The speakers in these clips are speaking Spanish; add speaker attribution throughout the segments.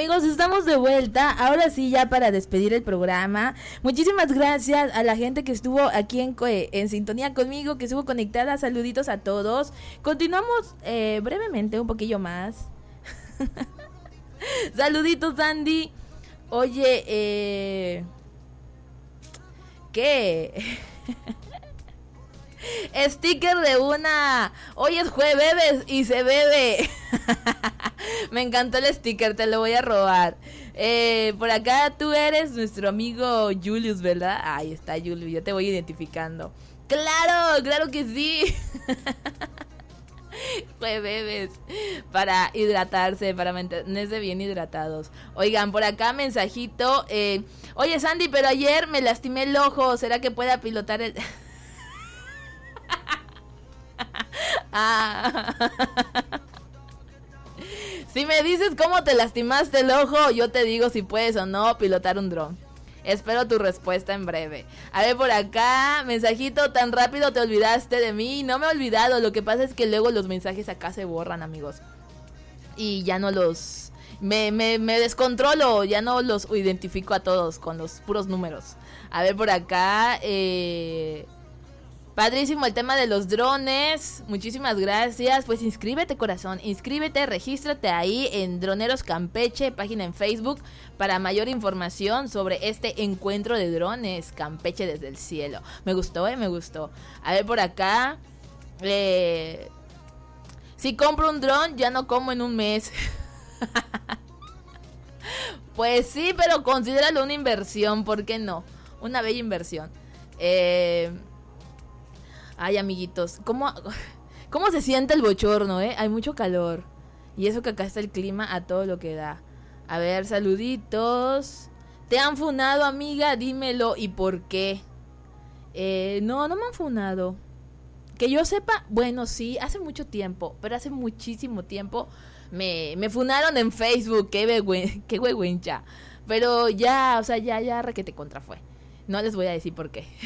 Speaker 1: Amigos, estamos de vuelta. Ahora sí, ya para despedir el programa. Muchísimas gracias a la gente que estuvo aquí en sintonía conmigo, que estuvo conectada. Saluditos a todos. Continuamos brevemente, un poquillo más. Saluditos, Andy. Oye, ¿qué? Sticker de una. Hoy es jueves y se bebe. Me encantó el sticker, te lo voy a robar. Por acá tú eres nuestro amigo Julius, ¿verdad? Ahí está Julius, yo te voy identificando. Claro, claro que sí. Jueves para hidratarse, para mantenerse bien hidratados. Oigan, por acá mensajito. Oye Sandy, pero ayer me lastimé el ojo. ¿Será que pueda pilotar el...? Si me dices cómo te lastimaste el ojo, yo te digo si puedes o no pilotar un dron. Espero tu respuesta en breve. A ver, por acá, mensajito, tan rápido te olvidaste de mí. No me he olvidado, lo que pasa es que luego los mensajes acá se borran, amigos. Y ya no los... Me descontrolo, ya no los identifico a todos con los puros números. A ver, por acá... Padrísimo el tema de los drones. Muchísimas gracias. Pues inscríbete, corazón. Inscríbete, regístrate ahí en Droneros Campeche, página en Facebook, para mayor información sobre este encuentro de drones. Campeche desde el cielo. Me gustó, me gustó. A ver, por acá. Si compro un dron, ya no como en un mes. Pues sí, pero considéralo una inversión. ¿Por qué no? Una bella inversión. Ay, amiguitos, ¿cómo se siente el bochorno, Hay mucho calor. Y eso que acá está el clima a todo lo que da. A ver, saluditos. ¿Te han funado, amiga? Dímelo, ¿y por qué? No me han funado. Que yo sepa, bueno, sí, hace mucho tiempo, pero hace muchísimo tiempo me funaron en Facebook. Qué güeywencha. Pero ya, o sea, ya requete contra fue. No les voy a decir por qué.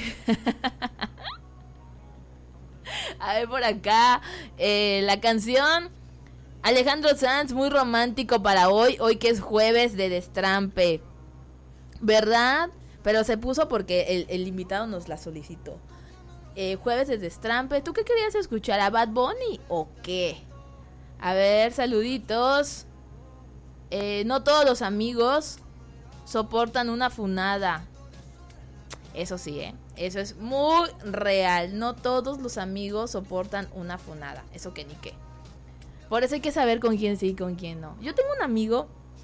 Speaker 1: A ver, por acá, la canción Alejandro Sanz, muy romántico para hoy que es jueves de destrampe, ¿verdad? Pero se puso porque el invitado nos la solicitó. Jueves de destrampe. ¿Tú qué querías escuchar? ¿A Bad Bunny o qué? A ver, saluditos. No todos los amigos soportan una funada. Eso sí, eso es muy real. No todos los amigos soportan una funada. Eso que ni qué. Por eso hay que saber con quién sí y con quién no. Yo tengo un amigo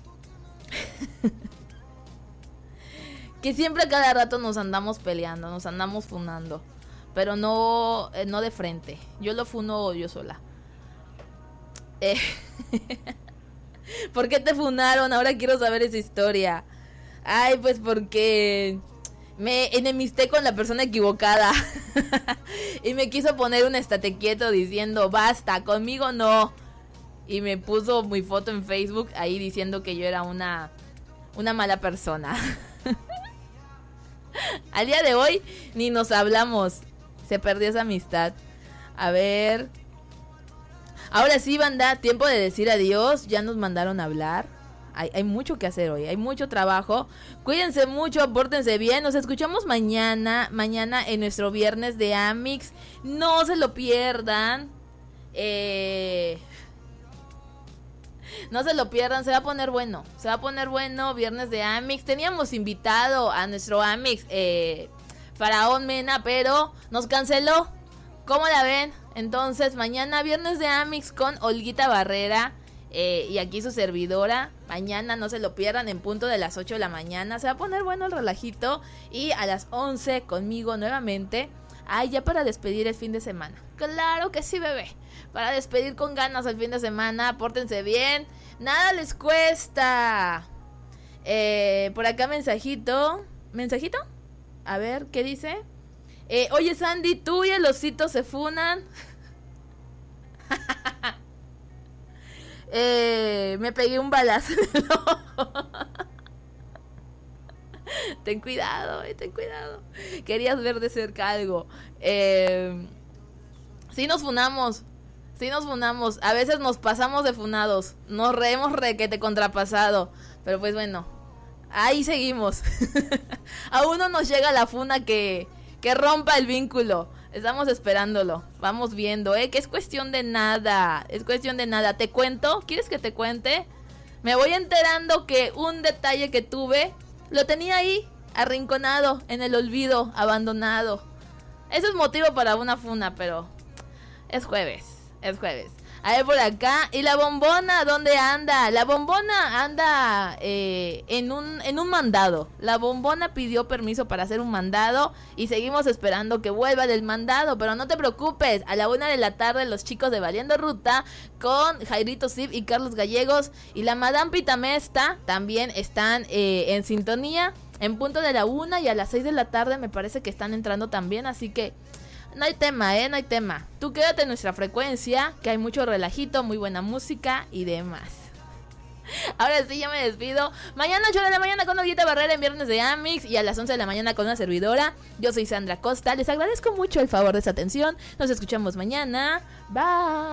Speaker 1: que siempre a cada rato nos andamos peleando, nos andamos funando. Pero no de frente. Yo lo funo yo sola. ¿Por qué te funaron? Ahora quiero saber esa historia. Ay, pues porque... me enemisté con la persona equivocada. Y me quiso poner un estate quieto diciendo, basta, conmigo no. Y me puso mi foto en Facebook ahí diciendo que yo era una mala persona. Al día de hoy ni nos hablamos. Se perdió esa amistad. A ver. Ahora sí, banda, tiempo de decir adiós. Ya nos mandaron a hablar. Hay mucho que hacer hoy, hay mucho trabajo. Cuídense mucho, pórtense bien. Nos escuchamos mañana en nuestro viernes de Amix. No se lo pierdan. No se lo pierdan, se va a poner bueno. Se va a poner bueno, viernes de Amix. Teníamos invitado a nuestro Amix, Faraón Mena, pero nos canceló. ¿Cómo la ven? Entonces, mañana viernes de Amix con Olguita Barrera. Y aquí su servidora. Mañana no se lo pierdan en punto de las 8 de la mañana. Se va a poner bueno el relajito. Y a las 11 conmigo nuevamente. Ay, ya para despedir el fin de semana. Claro que sí, bebé. Para despedir con ganas el fin de semana. Pórtense bien. Nada les cuesta. Por acá mensajito. ¿Mensajito? A ver, ¿qué dice? Oye, Sandy, tú y el osito se funan. Me pegué un balazo en el ojo. Ten cuidado, ten cuidado. Querías ver de cerca algo. Sí nos funamos. Sí nos funamos, a veces nos pasamos de funados, nos reemos requete contrapasado, pero pues bueno, ahí seguimos. Aún no nos llega la funa que rompa el vínculo. Estamos esperándolo, vamos viendo, que es cuestión de nada, ¿te cuento? ¿Quieres que te cuente? Me voy enterando que un detalle que tuve, lo tenía ahí, arrinconado, en el olvido, abandonado. Eso es motivo para una funa, pero es jueves. A ver por acá. ¿Y la bombona dónde anda? La bombona anda en un mandado. La bombona pidió permiso para hacer un mandado y seguimos esperando que vuelva del mandado. Pero no te preocupes, a la 1 de la tarde los chicos de Valiendo Ruta con Jairito Zip y Carlos Gallegos y la Madame Pitamesta también están en sintonía. En punto de la 1 y a las 6 de la tarde me parece que están entrando también, así que no hay tema, no hay tema. Tú quédate en nuestra frecuencia, que hay mucho relajito, muy buena música y demás. Ahora sí, ya me despido. Mañana 8 de la mañana con Olguita Barrera en Viernes de Amix y a las 11 de la mañana con una servidora. Yo soy Sandra Costa, les agradezco mucho el favor de esa atención. Nos escuchamos mañana. Bye.